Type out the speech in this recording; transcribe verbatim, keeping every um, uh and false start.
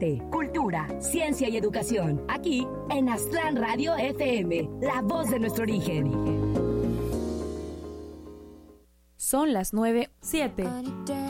arte, cultura, ciencia y educación. Aquí en Aztlán Radio F M, la voz de nuestro origen. Son las nueve, siete.